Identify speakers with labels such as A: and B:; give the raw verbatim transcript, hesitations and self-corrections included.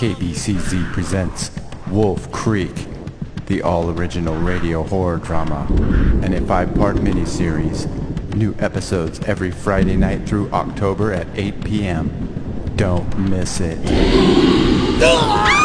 A: K B C Z presents Wolf Creek, the all-original radio horror drama, and a five-part miniseries. New episodes every Friday night through October at eight p m Don't miss it.